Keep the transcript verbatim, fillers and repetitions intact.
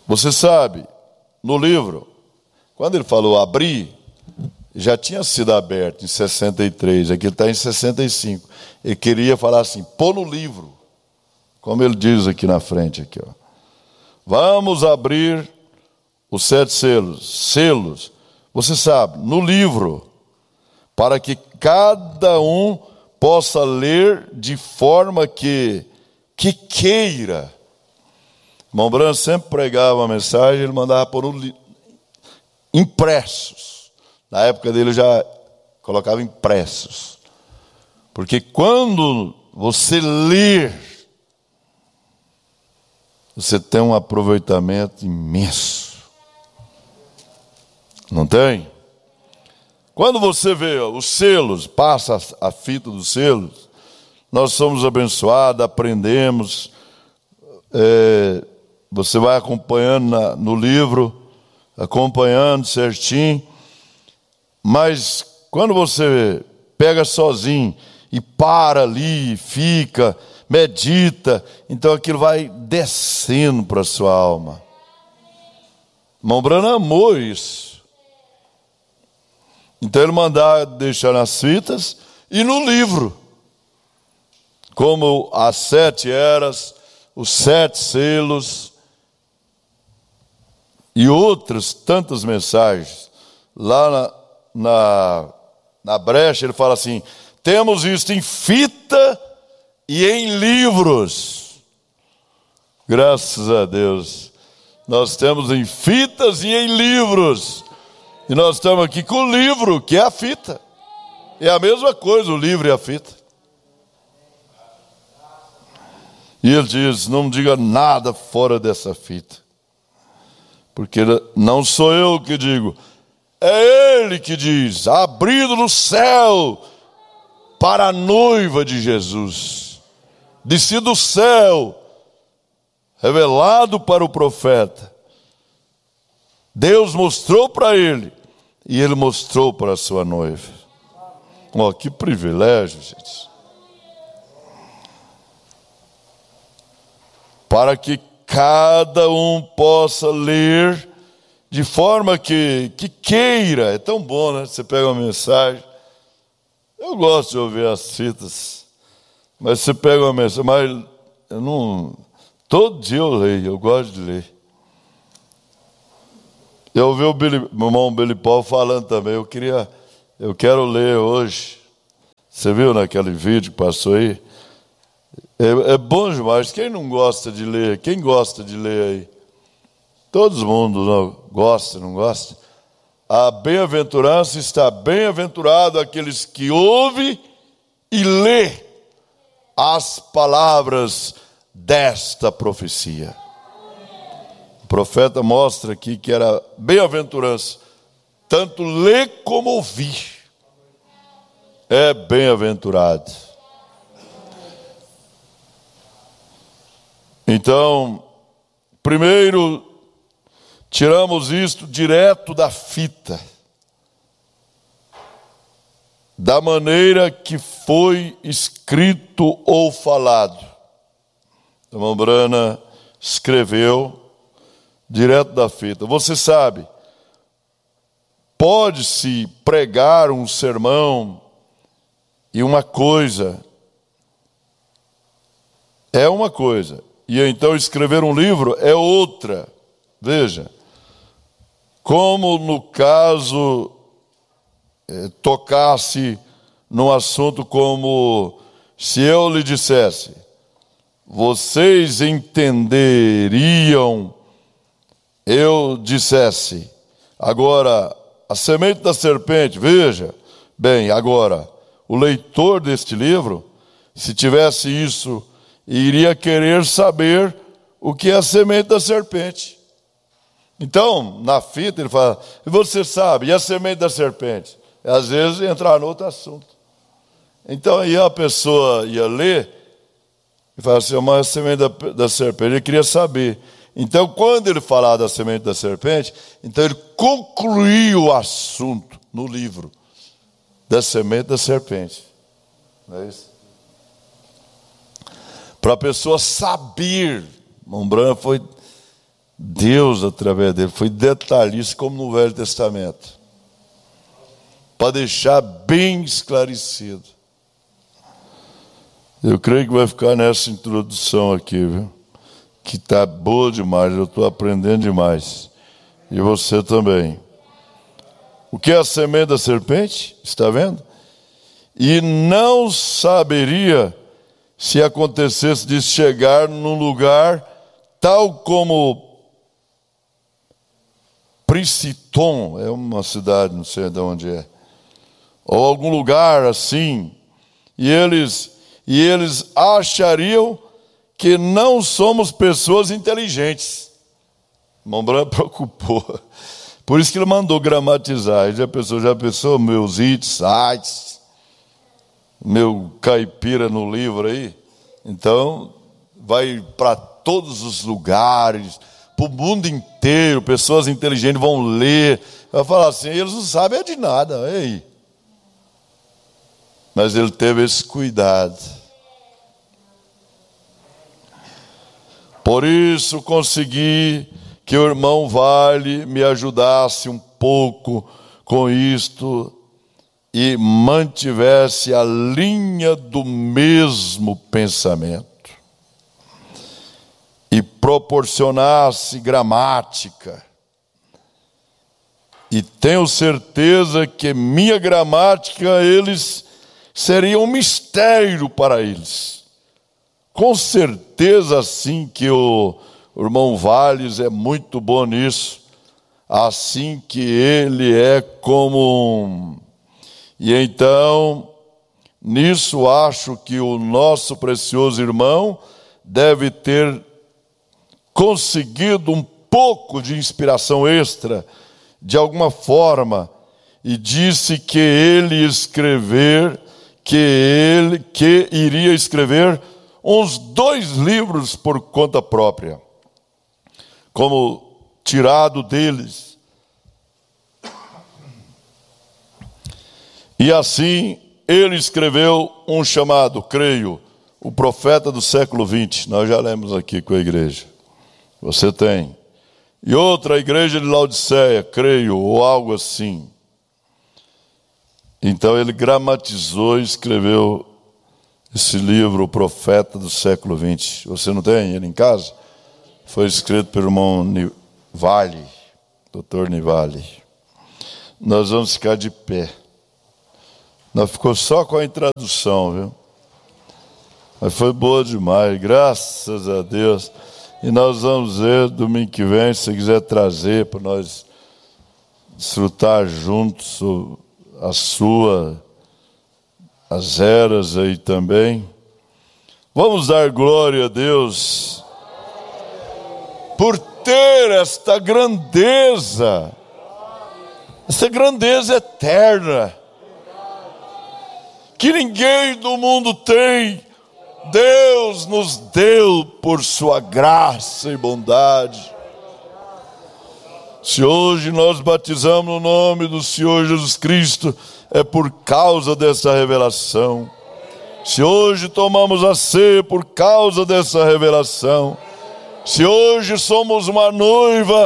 Você sabe, no livro, quando ele falou abrir, já tinha sido aberto em sessenta e três, aqui está em sessenta e cinco. Ele queria falar assim, pôr no livro, como ele diz aqui na frente, aqui, ó. Vamos abrir os sete selos, selos, você sabe, no livro, para que cada um possa ler de forma que, que queira. Irmão Branco sempre pregava uma mensagem, ele mandava por um, impressos. Na época dele já colocava impressos. Porque quando você ler, você tem um aproveitamento imenso. Não tem? Quando você vê os selos, passa a fita dos selos, nós somos abençoados, aprendemos. É, você vai acompanhando na, no livro, acompanhando certinho. Mas quando você pega sozinho e para ali, fica, medita, então aquilo vai descendo para a sua alma. Irmão Branco amou isso. Então ele mandava deixar nas fitas e no livro, como as sete eras, os sete selos e outras tantas mensagens. Lá na, na, na brecha ele fala assim, temos isto em fita e em livros. Graças a Deus. Nós temos em fitas e em livros. E nós estamos aqui com o livro, que é a fita. É a mesma coisa, o livro e a fita. E ele diz, não diga nada fora dessa fita. Porque não sou eu que digo, é ele que diz, abrido no céu para a noiva de Jesus. Descido do céu, revelado para o profeta. Deus mostrou para ele e ele mostrou para a sua noiva. Oh, que privilégio, gente. Para que cada um possa ler de forma que, que queira. É tão bom, né? Você pega uma mensagem. Eu gosto de ouvir as fitas, mas você pega uma mensagem, mas eu não... Todo dia eu leio, eu gosto de ler. Eu ouvi o Billy, meu irmão Billy Paul falando também, eu queria, eu quero ler hoje. Você viu naquele vídeo que passou aí? É, é bom demais. Quem não gosta de ler? Quem gosta de ler aí? Todo mundo não gosta, não gosta? A bem-aventurança está bem-aventurado aqueles que ouvem e lê as palavras desta profecia. O profeta mostra aqui que era bem-aventurança, tanto ler como ouvir. É bem-aventurado. Então, primeiro, tiramos isto direto da fita, da maneira que foi escrito ou falado. A irmã Brana escreveu direto da fita. Você sabe, pode-se pregar um sermão e uma coisa é uma coisa, e então escrever um livro é outra. Veja, como no caso eh, tocasse num assunto como se eu lhe dissesse, vocês entenderiam, eu dissesse, agora a semente da serpente, veja, bem, agora o leitor deste livro, se tivesse isso, iria querer saber o que é a semente da serpente. Então, na fita ele fala, e você sabe, e a semente da serpente? Às vezes entrar no outro assunto. Então aí a pessoa ia ler e fala assim, mas a semente da, da serpente, ele queria saber. Então quando ele falava da semente da serpente, então ele concluiu o assunto no livro da semente da serpente. Não é isso? Para a pessoa saber, Irmão Branco foi Deus, através dele, foi detalhista como no Velho Testamento, para deixar bem esclarecido. Eu creio que vai ficar nessa introdução aqui, viu? Que está boa demais, eu estou aprendendo demais. E você também. O que é a semente da serpente? Está vendo? E não saberia se acontecesse de chegar num lugar tal como Princeton, é uma cidade, não sei de onde é, ou algum lugar assim, e eles, e eles achariam que não somos pessoas inteligentes. O irmão Branco preocupou. Por isso que ele mandou gramatizar. Já pensou, já pensou meus hits, sites, meu caipira no livro aí? Então, vai para todos os lugares, para o mundo inteiro, pessoas inteligentes vão ler, vai falar assim, eles não sabem de nada, ei. Mas ele teve esse cuidado. Por isso consegui que o irmão Vale me ajudasse um pouco com isto e mantivesse a linha do mesmo pensamento e proporcionasse gramática. E tenho certeza que minha gramática eles seria um mistério para eles. Com certeza sim que o, o irmão Valles é muito bom nisso, assim que ele é como um... E então, nisso acho que o nosso precioso irmão deve ter conseguido um pouco de inspiração extra, de alguma forma, e disse que ele escrever, que ele que iria escrever uns dois livros por conta própria, como tirado deles. E assim ele escreveu um chamado, creio, o profeta do século vinte. Nós já lemos aqui com a igreja. Você tem. E outra, a igreja de Laodiceia, creio, ou algo assim. Então ele gramatizou e escreveu esse livro, o profeta do século vinte. Você não tem ele em casa? Foi escrito pelo irmão Nivale, doutor Nivale. Nós vamos ficar de pé. Nós ficou só com a introdução, viu? Mas foi boa demais, graças a Deus. E nós vamos ver domingo que vem, se você quiser trazer para nós desfrutar juntos a sua, as eras aí também. Vamos dar glória a Deus por ter esta grandeza, essa grandeza eterna, que ninguém do mundo tem. Deus nos deu por sua graça e bondade. Se hoje nós batizamos no nome do Senhor Jesus Cristo, é por causa dessa revelação. Se hoje tomamos a ceia, por causa dessa revelação. Se hoje somos uma noiva,